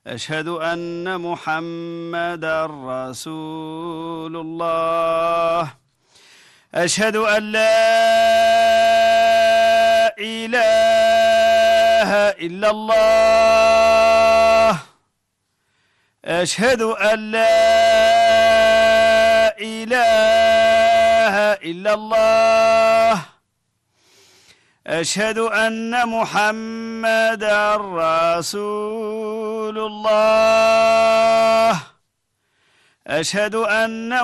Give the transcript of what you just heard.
أشهد أن محمدا رسول الله. أشهد أن لا إله إلا الله. أشهد أن لا إله إلا الله. أشهد أن محمدا رسول الله. أشهد أن